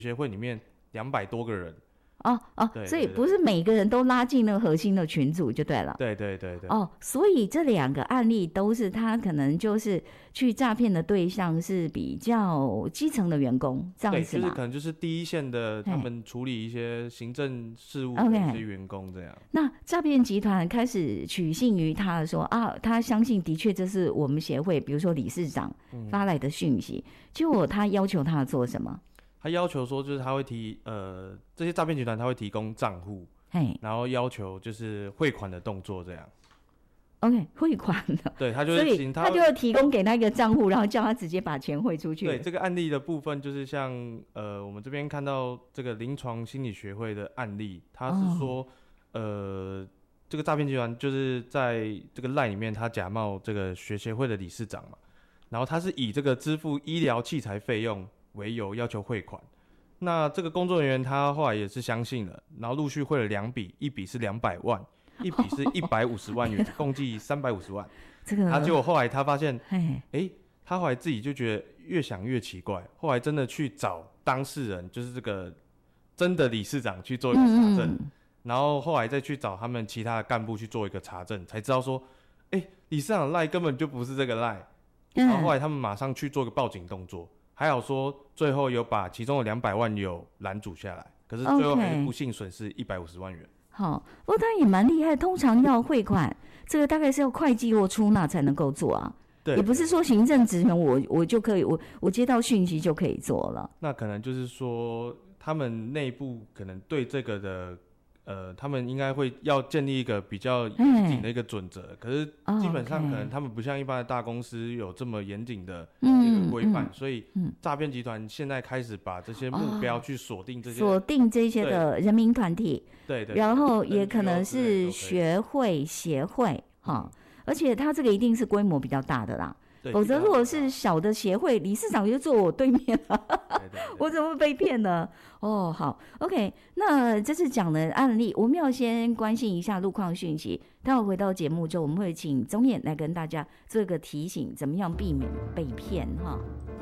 协会里面200多个人。 所以不是每个人都拉进那个核心的群组就对了。 对对对对。 所以这2个案例都是他可能就是去诈骗的对象是比较基层的员工，这样子吗？ 对，就是可能就是第一线的，他们处理一些行政事务的一些员工这样。 那诈骗集团开始取信于他说他相信的确这是我们协会，比如说理事长发来的讯息，结果他要求他做什么？ 他要求说，就是他会这些诈骗集团他会提供账户，然后要求就是汇款的动作这样。 OK， 汇款的。 对，他就是请他就会提供给他一个账户，然后叫他直接把钱汇出去。 对，这个案例的部分就是像我们这边看到这个临床心理学会的案例，他是说这个诈骗集团就是在这个 LINE 里面，他假冒这个学协会的理事长嘛，然后他是以这个支付医疗器材费用为由要求汇款。那这个工作人员他后来也是相信了，然后陆续汇了2笔，一笔是200万，一笔是150万元，共计350万。他结果后来他发现，他后来自己就觉得越想越奇怪，后来真的去找当事人，就是这个真的理事长去做一个查证，然后后来再去找他们其他的干部去做一个查证，才知道说，理事长的 LINE 根本就不是这个 LINE。然后后来他们马上去做个报警动作。还好说，最后有把其中的200万有拦阻下来，可是最后还是不幸损失150万元。 好，不过他也蛮厉害，通常要汇款，这个大概是要会计或出纳才能够做啊。对，也不是说行政职员我就可以，我接到讯息就可以做了。 那可能就是说，他们内部可能对这个的。他们应该会要建立一个比较严谨的一个准则，可是基本上可能他们不像一般的大公司有这么严谨的一个规范，所以诈骗集团现在开始把这些目标去锁定这些的人民团体， 对， 然后也可能是学会协会而且他这个一定是规模比较大的啦。否则如果是小的协会，理事长就坐我对面我怎么会被骗呢？好 OK， 那这次讲的案例我们要先关心一下路况讯息，待会回到节目之后我们会请宗彦来跟大家做一个提醒，怎么样避免被骗